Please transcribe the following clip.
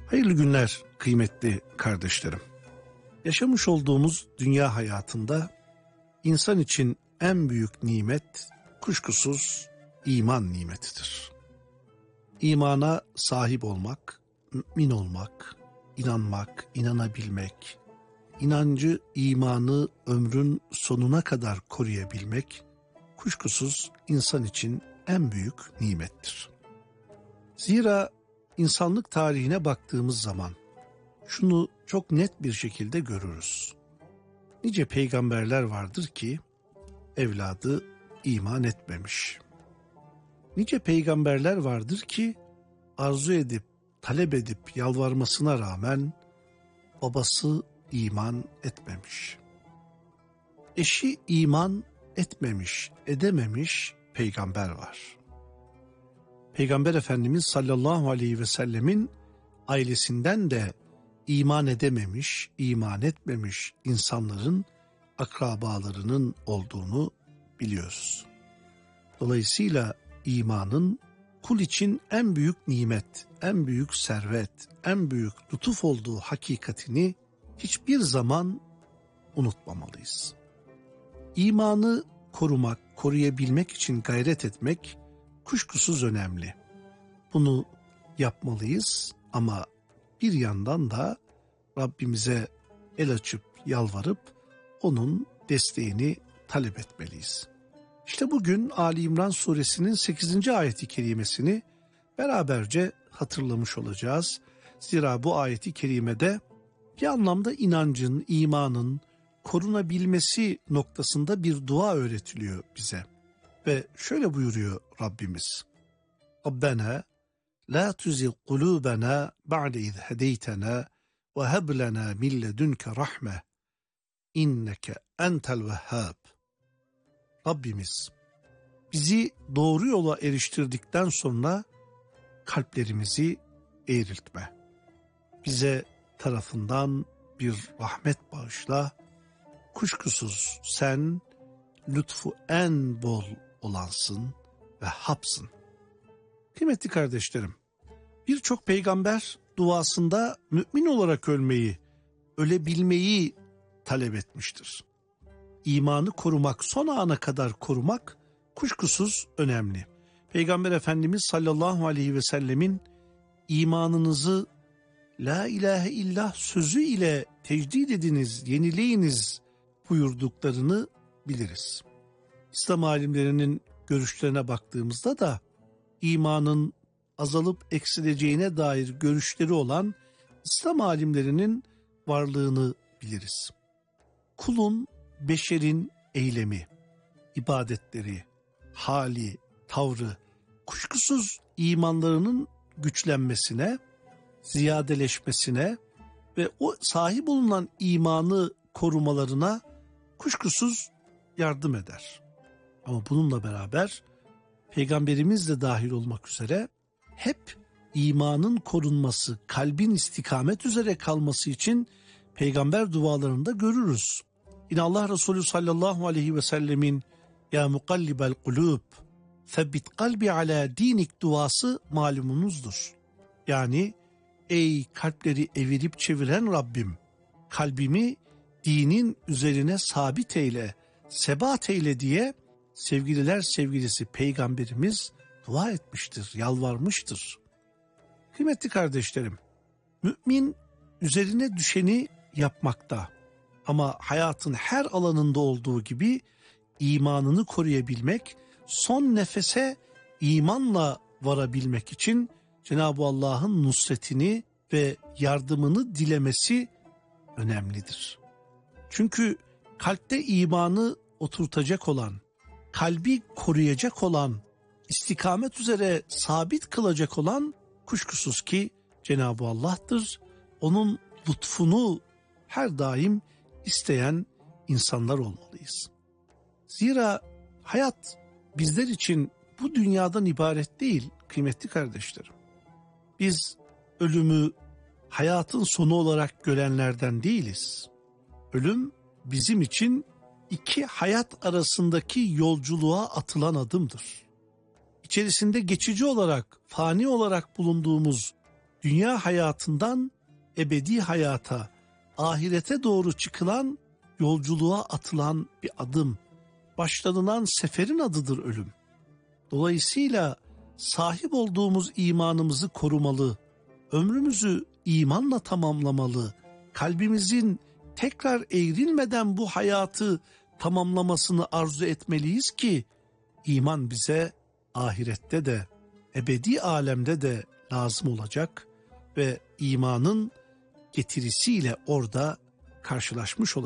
Hayırlı günler kıymetli kardeşlerim. Yaşamış olduğumuz dünya hayatında insan için en büyük nimet kuşkusuz iman nimetidir. İmana sahip olmak, mümin olmak, inanmak, inanabilmek, inancı, imanı ömrün sonuna kadar koruyabilmek kuşkusuz insan için en büyük nimettir. Zira İnsanlık tarihine baktığımız zaman şunu çok net bir şekilde görürüz. Nice peygamberler vardır ki evladı iman etmemiş. Nice peygamberler vardır ki arzu edip, talep edip yalvarmasına rağmen babası iman etmemiş. Eşi iman etmemiş, edememiş peygamber var. Peygamber Efendimiz sallallahu aleyhi ve sellemin ailesinden de iman edememiş, iman etmemiş insanların akrabalarının olduğunu biliyoruz. Dolayısıyla imanın kul için en büyük nimet, en büyük servet, en büyük lütuf olduğu hakikatini hiçbir zaman unutmamalıyız. İmanı korumak, koruyabilmek için gayret etmek kuşkusuz önemli. Bunu yapmalıyız ama bir yandan da Rabbimize el açıp yalvarıp onun desteğini talep etmeliyiz. İşte bugün Ali İmran suresinin 8. ayeti kerimesini beraberce hatırlamış olacağız. Zira bu ayeti kerimede bir anlamda inancın, imanın korunabilmesi noktasında bir dua öğretiliyor bize. Ve şöyle buyuruyor Rabbimiz. Rabbena la tuzigh kulubana ba'de iz hedeytena ve heb lena min ledunke rahme inneke entel vehhab. Rabbimiz bizi doğru yola eriştirdikten sonra kalplerimizi eğriltme. Bize tarafından bir rahmet bağışla. Kuşkusuz sen lütfu en bol olansın ve hapsın. Kıymetli kardeşlerim, birçok peygamber duasında mümin olarak ölmeyi, ölebilmeyi talep etmiştir. İmanı korumak, son ana kadar korumak kuşkusuz önemli. Peygamber Efendimiz sallallahu aleyhi ve sellemin imanınızı la ilahe illallah sözü ile tecdid ediniz, yenileyiniz buyurduklarını biliriz. İslam alimlerinin görüşlerine baktığımızda da imanın azalıp eksileceğine dair görüşleri olan İslam alimlerinin varlığını biliriz. Kulun, beşerin eylemi, ibadetleri, hali, tavrı kuşkusuz imanlarının güçlenmesine, ziyadeleşmesine ve o sahip olunan imanı korumalarına kuşkusuz yardım eder. Ama bununla beraber Peygamberimiz de dahil olmak üzere hep imanın korunması, kalbin istikamet üzere kalması için peygamber dualarında görürüz. Yine Allah Resulü sallallahu aleyhi ve sellemin ya mukallibel kulub febbit kalbi ala dinik duası malumunuzdur. Yani ey kalpleri evirip çeviren Rabbim, kalbimi dinin üzerine sabit eyle, sebat eyle diye sevgililer sevgilisi peygamberimiz dua etmiştir, yalvarmıştır. Kıymetli kardeşlerim, mümin üzerine düşeni yapmakta ama hayatın her alanında olduğu gibi imanını koruyabilmek, son nefese imanla varabilmek için Cenab-ı Allah'ın nusretini ve yardımını dilemesi önemlidir. Çünkü kalpte imanı oturtacak olan, kalbi koruyacak olan, istikamet üzere sabit kılacak olan kuşkusuz ki Cenab-ı Allah'tır. Onun lütfunu her daim isteyen insanlar olmalıyız. Zira hayat bizler için bu dünyadan ibaret değil kıymetli kardeşlerim. Biz ölümü hayatın sonu olarak görenlerden değiliz. Ölüm bizim için iki hayat arasındaki yolculuğa atılan adımdır. İçerisinde geçici olarak, fani olarak bulunduğumuz dünya hayatından ebedi hayata, ahirete doğru çıkılan, yolculuğa atılan bir adım. Başlanılan seferin adıdır ölüm. Dolayısıyla sahip olduğumuz imanımızı korumalı, ömrümüzü imanla tamamlamalı, kalbimizin tekrar eğrilmeden bu hayatı tamamlamasını arzu etmeliyiz ki, iman bize ahirette de, ebedi alemde de lazım olacak ve imanın getirisiyle orada karşılaşmış olacağız.